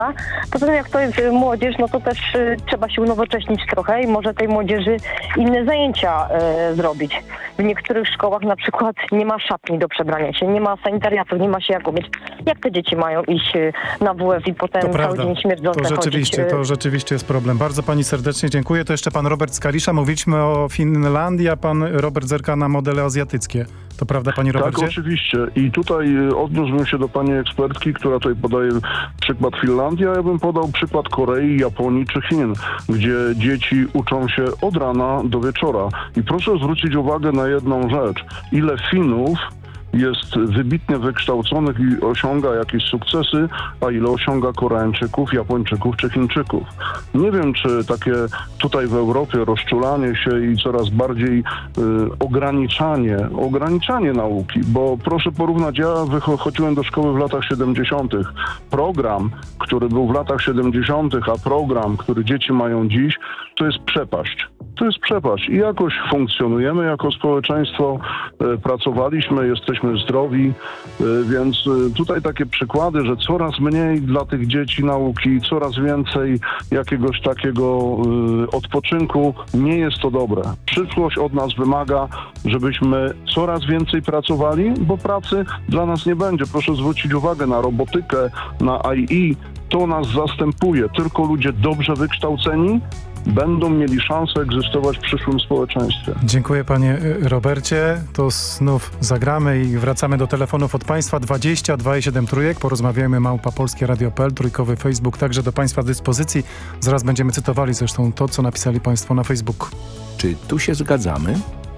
Poza tym jak to jest młodzież, no to też trzeba się unowocześnić trochę i może tej młodzieży inne zajęcia zrobić. W niektórych szkołach na przykład nie ma szatni do przebrania się, nie ma sanitariatów, nie ma się jak umieć. Jak te dzieci mają iść na WF i potem cały dzień śmierdzące chodzić? To rzeczywiście jest problem. Bardzo pani serdecznie dziękuję. To jeszcze pan Robert z Kalisza. Mówiliśmy o Finlandii, a pan Robert zerka na modele azjatyckie. To prawda, panie Robercie? Tak, oczywiście. I tutaj odniósłbym się do pani ekspertki, która tutaj podaje przykład Finlandii, a ja bym podał przykład Korei, Japonii czy Chin, gdzie dzieci uczą się od rana do wieczora. I proszę zwrócić uwagę na jedną rzecz. Ile Finów jest wybitnie wykształconych i osiąga jakieś sukcesy, a ile osiąga Koreańczyków, Japończyków czy Chińczyków. Nie wiem, czy takie tutaj w Europie rozczulanie się i coraz bardziej ograniczanie nauki, bo proszę porównać, ja chodziłem do szkoły w latach 70. Program, który był w latach 70., a program, który dzieci mają dziś, to jest przepaść. To jest przepaść i jakoś funkcjonujemy jako społeczeństwo, pracowaliśmy, jesteśmy zdrowi, więc tutaj takie przykłady, że coraz mniej dla tych dzieci nauki, coraz więcej jakiegoś takiego odpoczynku, nie jest to dobre. Przyszłość od nas wymaga, żebyśmy coraz więcej pracowali, bo pracy dla nas nie będzie. Proszę zwrócić uwagę na robotykę, na AI, to nas zastępuje. Tylko ludzie dobrze wykształceni będą mieli szansę egzystować w przyszłym społeczeństwie. Dziękuję panie Robercie. To znów zagramy i wracamy do telefonów od państwa. 20 2,7 trójek. Porozmawiajmy @polskieradio.pl. Trójkowy Facebook także do państwa dyspozycji. Zaraz będziemy cytowali zresztą to, co napisali państwo na Facebooku. Czy tu się zgadzamy?